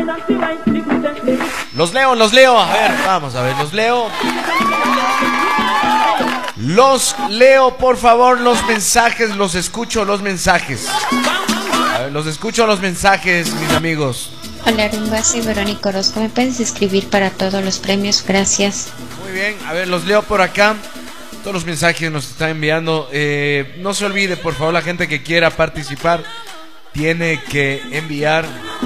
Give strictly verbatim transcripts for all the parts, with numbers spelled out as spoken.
Los leo, los leo. A ver, vamos a ver, los leo. Los leo, por favor, los mensajes, los escucho, los mensajes. A ver, los escucho, los mensajes, mis amigos. Hola, Rumba, soy Verónica Orozco. ¿Me puedes escribir para todos los premios? Gracias. Muy bien, a ver, los leo por acá. Todos los mensajes nos están enviando. Eh, no se olvide, por favor, la gente que quiera participar tiene que enviar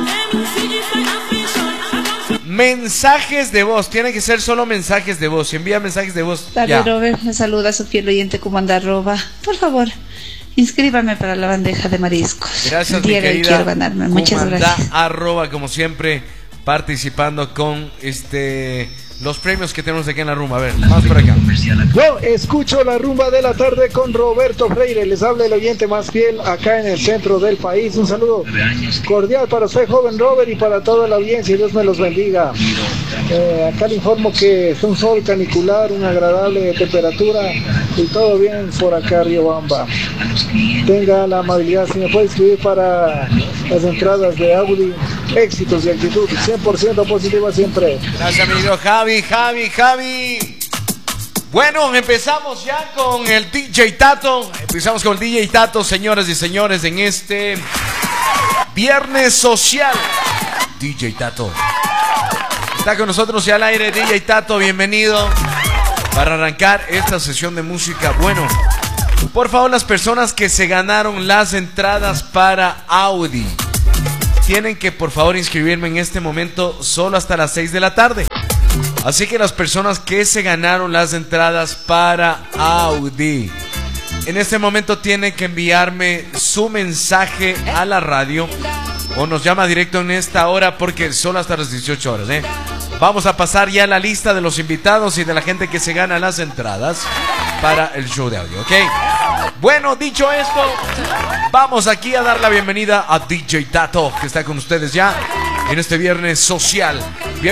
mensajes de voz. Tiene que ser solo mensajes de voz. Si envía mensajes de voz, dale, ya. Robert, me saluda a su fiel oyente. ¿Cómo anda, Roba? Por favor, inscríbame para la bandeja de mariscos. Gracias, mi Diario querida. quiero ganarme. Muchas Comanda gracias. Arroba, como siempre, participando con este los premios que tenemos aquí en la rumba. A ver, vamos por acá. Yo escucho la rumba de la tarde con Roberto Freire. Les habla el oyente más fiel acá en el centro del país. Un saludo cordial para usted, joven Robert, y para toda la audiencia. Dios me los bendiga. Eh, acá le informo que es un sol canicular, una agradable temperatura y todo bien por acá, Riobamba. Tenga la amabilidad, si me puede escribir para las entradas de Audi, éxitos y actitud cien por ciento positiva siempre. Gracias, amigo Javi, Javi, Javi. Bueno, empezamos ya con el D J Tato. Empezamos con el D J Tato, señoras y señores, en este viernes social. D J Tato está con nosotros ya al aire. D J Tato, bienvenido para arrancar esta sesión de música. Bueno, por favor, las personas que se ganaron las entradas para Audi tienen que, por favor, inscribirme en este momento solo hasta las seis de la tarde. Así que las personas que se ganaron las entradas para Audi, en este momento tienen que enviarme su mensaje a la radio o nos llama directo en esta hora, porque solo hasta las dieciocho horas, ¿eh? Vamos a pasar ya la lista de los invitados y de la gente que se gana las entradas para el show de audio, ¿ok? Bueno, dicho esto, vamos aquí a dar la bienvenida a D J Tato, que está con ustedes ya en este viernes social. Bienvenido.